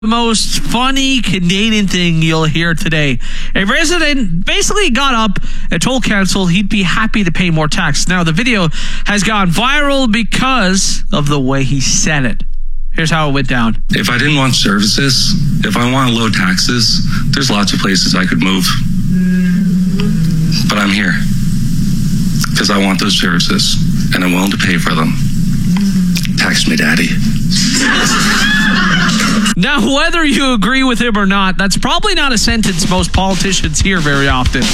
The most funny Canadian thing you'll hear today. A resident basically got up and told council he'd be happy to pay more tax. Now, the video has gone viral because of the way he said it. Here's how it went down. If I didn't want services, if I want low taxes, there's lots of places I could move. But I'm here because I want those services and I'm willing to pay for them. Tax me, Daddy. Now, whether you agree with him or not, that's probably not a sentence most politicians hear very often.